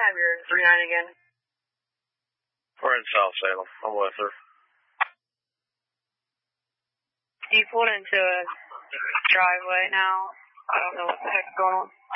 have your 39 again? We're in South Salem. I'm with her. You pulled into a driveway now. I don't know what the heck's going on.